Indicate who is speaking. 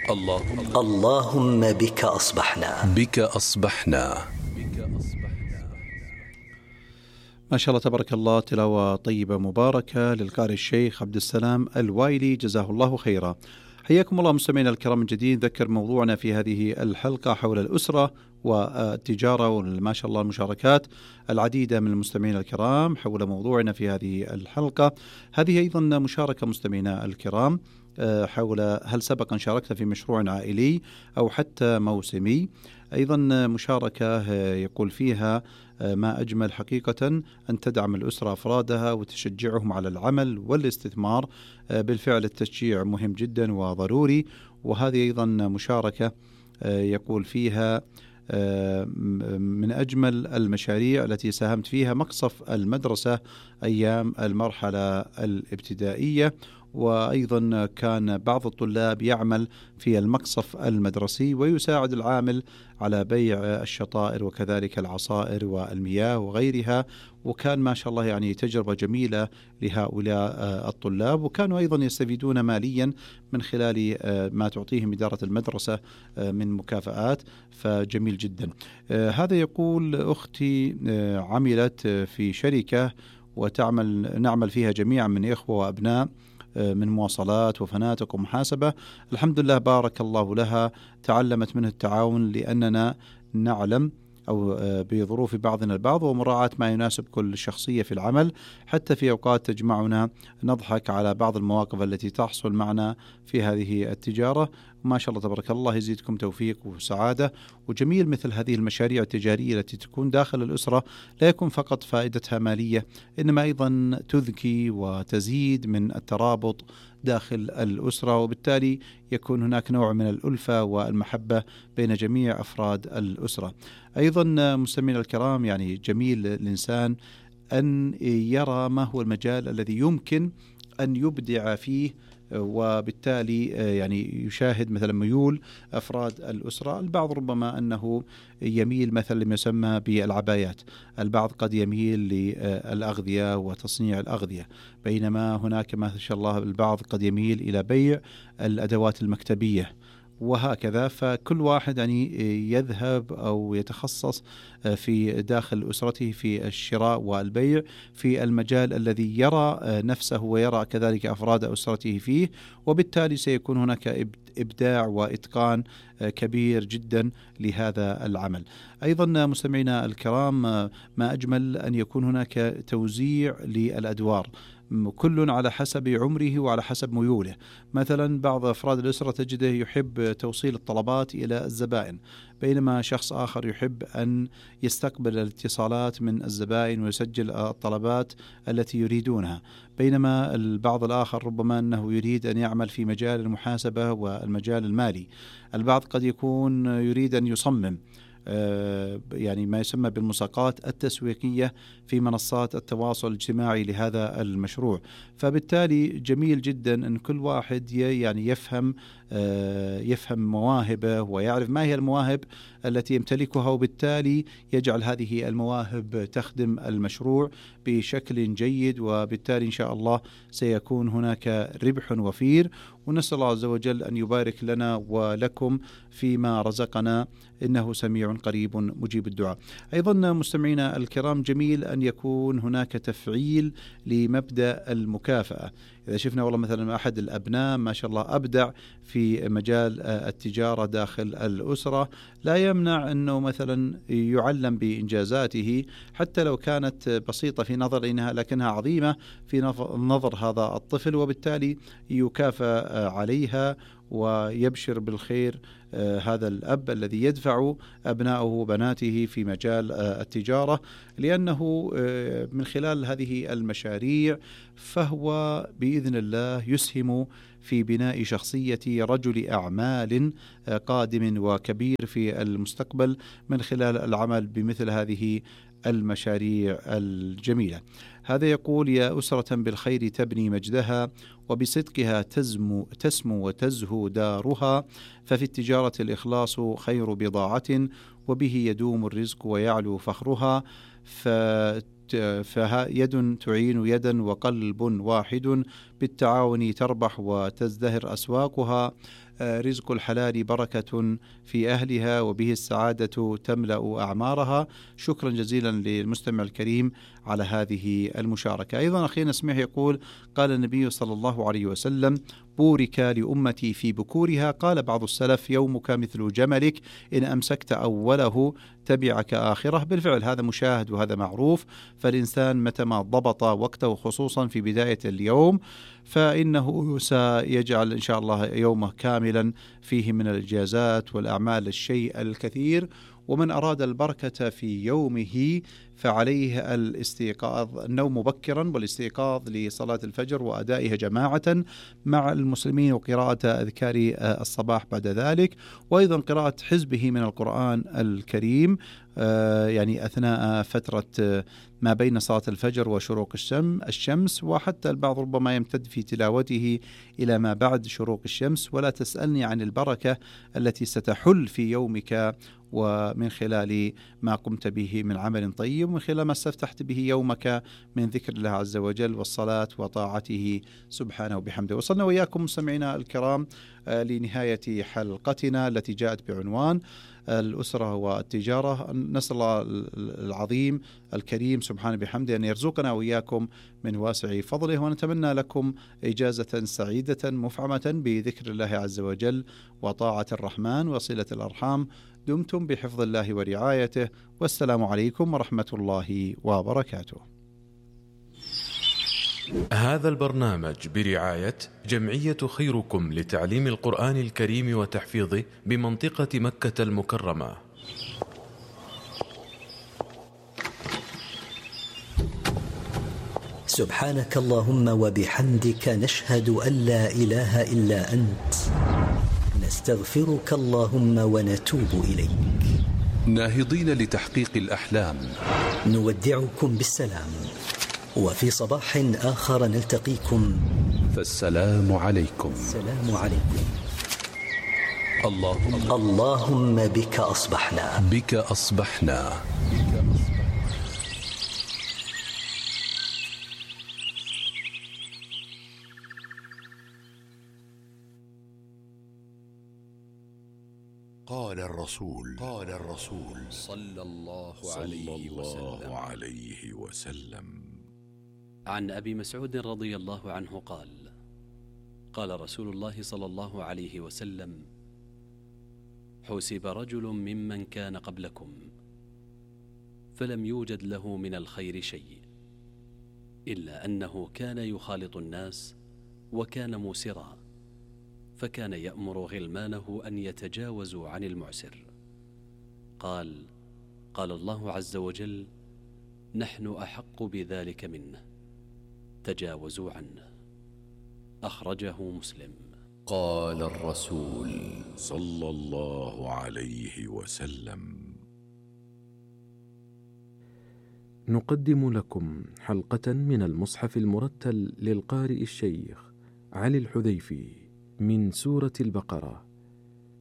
Speaker 1: اللهم بك أصبحنا.
Speaker 2: ما شاء الله تبارك الله، تلاوة طيبة مباركة للقارئ الشيخ عبد السلام الوايلي، جزاه الله خيرا. حياكم الله مستمعينا الكرام من جديد. ذكر موضوعنا في هذه الحلقة حول الأسرة والتجارة، وما شاء الله المشاركات العديدة من المستمعين الكرام حول موضوعنا في هذه الحلقة. هذه أيضا مشاركة مستمعينا الكرام حول هل سبق أن شاركت في مشروع عائلي أو حتى موسمي. أيضا مشاركة يقول فيها ما أجمل حقيقة أن تدعم الأسرة أفرادها وتشجعهم على العمل والاستثمار. بالفعل التشجيع مهم جدا وضروري. وهذه أيضا مشاركة يقول فيها من أجمل المشاريع التي ساهمت فيها مقصف المدرسة أيام المرحلة الابتدائية، وأيضا كان بعض الطلاب يعمل في المقصف المدرسي ويساعد العامل على بيع الشطائر وكذلك العصائر والمياه وغيرها. وكان ما شاء الله يعني تجربة جميلة لهؤلاء الطلاب، وكانوا أيضا يستفيدون ماليا من خلال ما تعطيهم إدارة المدرسة من مكافآت، فجميل جدا. هذا يقول أختي عملت في شركة نعمل فيها جميعا من إخوة وأبناء من مواصلات وفنادق ومحاسبة. الحمد لله بارك الله لها، تعلمت منه التعاون لأننا نعلم أو بظروف بعضنا البعض ومراعاة ما يناسب كل شخصية في العمل. حتى في أوقات تجمعنا نضحك على بعض المواقف التي تحصل معنا في هذه التجارة. ما شاء الله تبارك الله، يزيدكم توفيق وسعادة. وجميل مثل هذه المشاريع التجارية التي تكون داخل الأسرة لا يكون فقط فائدتها مالية، إنما أيضا تذكي وتزيد من الترابط داخل الأسرة، وبالتالي يكون هناك نوع من الألفة والمحبة بين جميع أفراد الأسرة. أيضا مستمعينا الكرام، يعني جميل الإنسان أن يرى ما هو المجال الذي يمكن أن يبدع فيه، وبالتالي يعني يشاهد مثلا ميول أفراد الأسرة. البعض ربما أنه يميل مثلا لما يسمى بالعبايات، البعض قد يميل للأغذية وتصنيع الأغذية، بينما هناك ما شاء الله البعض قد يميل إلى بيع الأدوات المكتبية، وهكذا. فكل واحد يعني يذهب أو يتخصص في داخل أسرته في الشراء والبيع في المجال الذي يرى نفسه ويرى كذلك أفراد أسرته فيه، وبالتالي سيكون هناك إبداع وإتقان كبير جدا لهذا العمل. أيضا مستمعينا الكرام، ما أجمل أن يكون هناك توزيع للأدوار، كل على حسب عمره وعلى حسب ميوله. مثلا بعض أفراد الأسرة تجده يحب توصيل الطلبات إلى الزبائن، بينما شخص آخر يحب أن يستقبل الاتصالات من الزبائن ويسجل الطلبات التي يريدونها، بينما البعض الآخر ربما أنه يريد أن يعمل في مجال المحاسبة والمجال المالي. البعض قد يكون يريد أن يصمم يعني ما يسمى بالمساقات التسويقية في منصات التواصل الاجتماعي لهذا المشروع. فبالتالي جميل جدا أن كل واحد يعني يفهم مواهبه ويعرف ما هي المواهب التي يمتلكها، وبالتالي يجعل هذه المواهب تخدم المشروع بشكل جيد، وبالتالي إن شاء الله سيكون هناك ربح وفير. ونسأل الله عز وجل أن يبارك لنا ولكم فيما رزقنا، إنه سميع قريب مجيب الدعاء. أيضا مستمعينا الكرام، جميل أن يكون هناك تفعيل لمبدأ المكافأة. إذا شفنا والله مثلا أحد الأبناء ما شاء الله أبدع في مجال التجارة داخل الأسرة، لا يمنع أنه مثلا يعلم بإنجازاته حتى لو كانت بسيطة في نظرنا لكنها عظيمة في نظر هذا الطفل، وبالتالي يكافأ عليها ويبشر بالخير هذا الأب الذي يدفع أبنائه وبناته في مجال التجارة، لأنه من خلال هذه المشاريع فهو بإذن الله يسهم في بناء شخصية رجل أعمال قادم وكبير في المستقبل من خلال العمل بمثل هذه المشاريع الجميلة. هذا يقول: يا أسرة بالخير تبني مجدها، وبصدقها تسمو وتزهو دارها، ففي التجارة الإخلاص خير بضاعة، وبه يدوم الرزق ويعلو فخرها، فيد تعين يدا وقلب واحد بالتعاون تربح وتزدهر أسواقها، رزق الحلال بركة في أهلها وبه السعادة تملأ أعمارها. شكرا جزيلا للمستمع الكريم على هذه المشاركة. أيضا أخينا سميح يقول: قال النبي صلى الله عليه وسلم: بورك لأمتي في بكورها. قال بعض السلف: يومك مثل جملك، إن أمسكت أوله تبعك آخره. بالفعل هذا مشاهد وهذا معروف، فالإنسان متى ضبط وقته خصوصا في بداية اليوم فإنه سيجعل إن شاء الله يومه كاملا فيه من الإجازات والأعمال الشيء الكثير. ومن أراد البركة في يومه فعليه الاستيقاظ، النوم مبكرا والاستيقاظ لصلاة الفجر وأدائها جماعة مع المسلمين وقراءة أذكار الصباح بعد ذلك، وأيضا قراءة حزبه من القرآن الكريم يعني أثناء فترة ما بين صلاة الفجر وشروق الشمس، وحتى البعض ربما يمتد في تلاوته إلى ما بعد شروق الشمس. ولا تسألني عن البركة التي ستحل في يومك ومن خلال ما قمت به من عمل طيب، ومن خلال ما استفتحت به يومك من ذكر الله عز وجل والصلاة وطاعته سبحانه وبحمده. وصلنا وإياكم مستمعينا الكرام لنهاية حلقتنا التي جاءت بعنوان الأسرة والتجارة. نسأل الله العظيم الكريم سبحانه بحمده أن يرزقنا وإياكم من واسع فضله، ونتمنى لكم إجازة سعيدة مفعمة بذكر الله عز وجل وطاعة الرحمن وصلة الأرحام. دمتم بحفظ الله ورعايته، والسلام عليكم ورحمة الله وبركاته.
Speaker 1: هذا البرنامج برعاية جمعية خيركم لتعليم القرآن الكريم وتحفيظه بمنطقة مكة المكرمة.
Speaker 3: سبحانك اللهم وبحمدك، نشهد أن لا إله إلا أنت، نستغفرك اللهم ونتوب إليك.
Speaker 4: ناهضين لتحقيق الأحلام،
Speaker 3: نودعكم بالسلام، وفي صباح آخر نلتقيكم،
Speaker 4: فالسلام عليكم.
Speaker 3: السلام عليكم.
Speaker 4: اللهم
Speaker 3: بك أصبحنا،
Speaker 4: بك أصبحنا.
Speaker 5: قال الرسول صلى الله عليه وسلم:
Speaker 6: عن أبي مسعود رضي الله عنه قال: قال رسول الله صلى الله عليه وسلم: حُسِبَ رجل ممن كان قبلكم فلم يوجد له من الخير شيء إلا أنه كان يخالط الناس وكان موسرا، فكان يأمر غلمانه أن يتجاوزوا عن المعسر. قال الله عز وجل: نحن أحق بذلك منه، تجاوزوا عنه. أخرجه مسلم.
Speaker 5: قال الرسول صلى الله عليه وسلم:
Speaker 1: نقدم لكم حلقة من المصحف المرتل للقارئ الشيخ علي الحذيفي من سورة البقرة،